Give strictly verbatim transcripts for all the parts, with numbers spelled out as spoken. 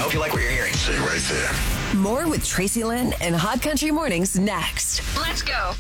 hope you like what you're hearing. Stay right there. More with Tracy Lynn and Hot Country Mornings next. Let's go.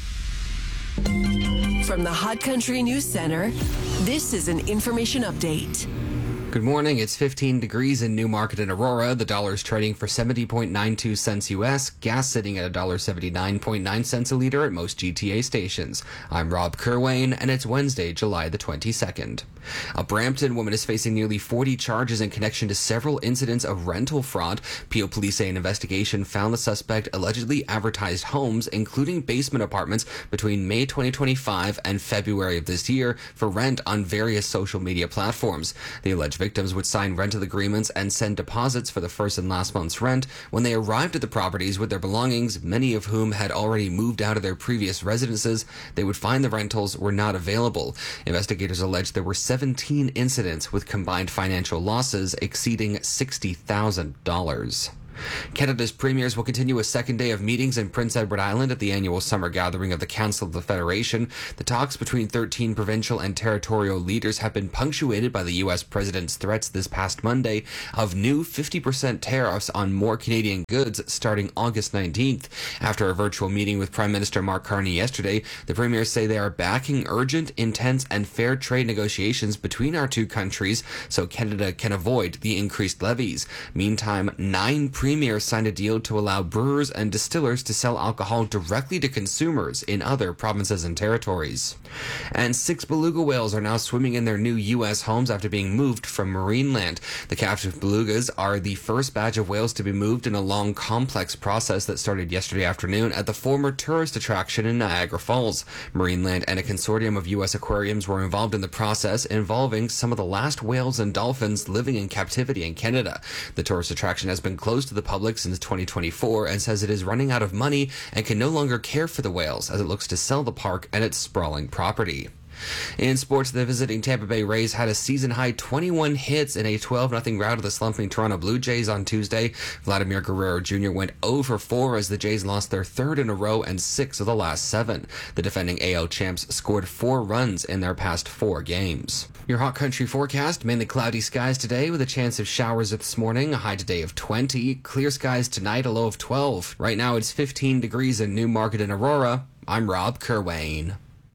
From the Hot Country News Center, this is an information update. Good morning. It's fifteen degrees in Newmarket and Aurora. The dollar is trading for seventy point nine two cents U S. Gas sitting at one dollar seventy-nine point nine cents a liter at most G T A stations. I'm Rob Kerwayne, and it's Wednesday, July the twenty-second. A Brampton woman is facing nearly forty charges in connection to several incidents of rental fraud. Peel police say an investigation found the suspect allegedly advertised homes, including basement apartments, between May twenty twenty-five and February of this year for rent on various social media platforms. The alleged victims would sign rental agreements and send deposits for the first and last month's rent. When they arrived at the properties with their belongings, many of whom had already moved out of their previous residences, they would find the rentals were not available. Investigators allege there were seventeen incidents with combined financial losses exceeding sixty thousand dollars. Canada's premiers will continue a second day of meetings in Prince Edward Island at the annual summer gathering of the Council of the Federation. The talks between thirteen provincial and territorial leaders have been punctuated by the U S president's threats this past Monday of new fifty percent tariffs on more Canadian goods starting August nineteenth. After a virtual meeting with Prime Minister Mark Carney yesterday, the premiers say they are backing urgent, intense, and fair trade negotiations between our two countries so Canada can avoid the increased levies. Meantime, nine premiers Premier signed a deal to allow brewers and distillers to sell alcohol directly to consumers in other provinces and territories. And six beluga whales are now swimming in their new U S homes after being moved from Marineland. The captive belugas are the first batch of whales to be moved in a long, complex process that started yesterday afternoon at the former tourist attraction in Niagara Falls. Marineland and a consortium of U S aquariums were involved in the process, involving some of the last whales and dolphins living in captivity in Canada. The tourist attraction has been closed to the public since twenty twenty-four and says it is running out of money and can no longer care for the whales as it looks to sell the park and its sprawling property. In sports, the visiting Tampa Bay Rays had a season-high twenty-one hits in a twelve nothing rout of the slumping Toronto Blue Jays on Tuesday. Vladimir Guerrero Junior went oh for four as the Jays lost their third in a row and six of the last seven. The defending A L champs scored four runs in their past four games. Your Hot Country forecast: mainly cloudy skies today with a chance of showers this morning, a high today of twenty. Clear skies tonight, a low of twelve. Right now it's fifteen degrees in Newmarket and Aurora. I'm Rob Kerwayne.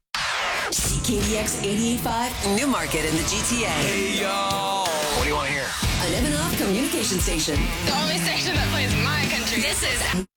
K D X eighty-eight point five, Newmarket in the G T A. Hey, yo! What do you want to hear? An Evanoff communication station. The only station that plays my country. This is